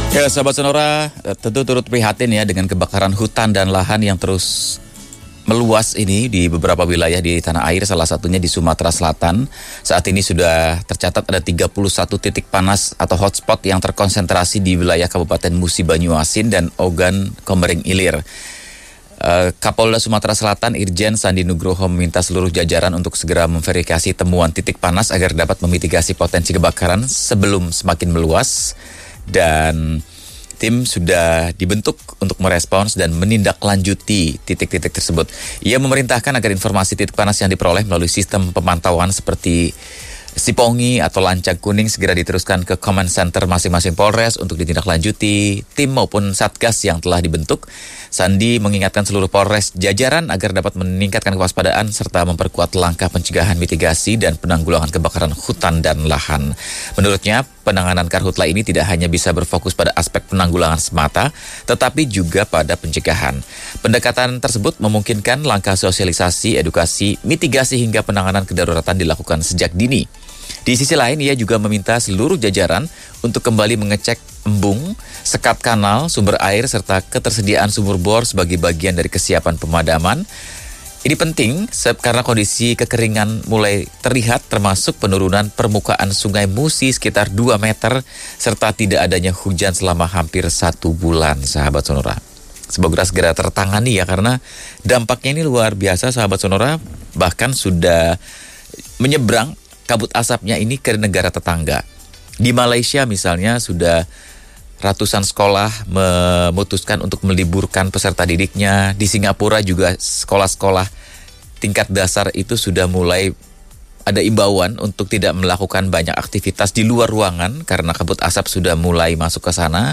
Ya, sahabat Sonora, tentu turut prihatin ya dengan kebakaran hutan dan lahan yang terus meluas ini di beberapa wilayah di tanah air, salah satunya di Sumatera Selatan. Saat ini sudah tercatat ada 31 titik panas atau hotspot yang terkonsentrasi di wilayah Kabupaten Musi Banyuasin dan Ogan Komering Ilir. Kapolda Sumatera Selatan Irjen Sandi Nugroho meminta seluruh jajaran untuk segera memverifikasi temuan titik panas agar dapat memitigasi potensi kebakaran sebelum semakin meluas. Dan tim sudah dibentuk untuk merespons dan menindaklanjuti titik-titik tersebut. Ia memerintahkan agar informasi titik panas yang diperoleh melalui sistem pemantauan seperti Sipongi atau Lancang Kuning segera diteruskan ke command center masing-masing Polres untuk ditindaklanjuti tim maupun Satgas yang telah dibentuk. Sandi mengingatkan seluruh Polres jajaran agar dapat meningkatkan kewaspadaan serta memperkuat langkah pencegahan, mitigasi, dan penanggulangan kebakaran hutan dan lahan. Menurutnya, penanganan karhutla ini tidak hanya bisa berfokus pada aspek penanggulangan semata, tetapi juga pada pencegahan. Pendekatan tersebut memungkinkan langkah sosialisasi, edukasi, mitigasi hingga penanganan kedaruratan dilakukan sejak dini. Di sisi lain, ia juga meminta seluruh jajaran untuk kembali mengecek embung, sekat kanal, sumber air, serta ketersediaan sumur bor sebagai bagian dari kesiapan pemadaman. Ini penting karena kondisi kekeringan mulai terlihat termasuk penurunan permukaan sungai Musi sekitar 2 meter serta tidak adanya hujan selama hampir 1 bulan, sahabat Sonora. Semoga segera tertangani ya, karena dampaknya ini luar biasa, sahabat Sonora. Bahkan sudah menyeberang kabut asapnya ini ke negara tetangga. Di Malaysia misalnya sudah ratusan sekolah memutuskan untuk meliburkan peserta didiknya. Di Singapura juga sekolah-sekolah tingkat dasar itu sudah mulai ada imbauan untuk tidak melakukan banyak aktivitas di luar ruangan karena kabut asap sudah mulai masuk ke sana.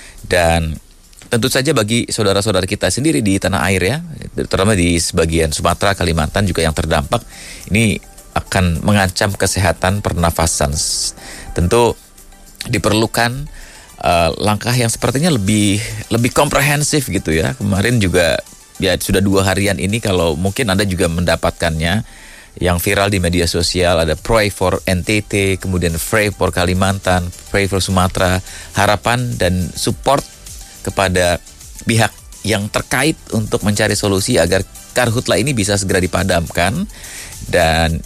Dan tentu saja bagi saudara-saudara kita sendiri di tanah air ya, terutama di sebagian Sumatera, Kalimantan juga yang terdampak, ini akan mengancam kesehatan pernafasan. Tentu diperlukan langkah yang sepertinya lebih komprehensif gitu ya. Kemarin juga ya sudah 2 harian ini, kalau mungkin Anda juga mendapatkannya, yang viral di media sosial ada Pray for NTT, kemudian Pray for Kalimantan, Pray for Sumatera. Harapan dan support kepada pihak yang terkait untuk mencari solusi agar karhutla ini bisa segera dipadamkan. Dan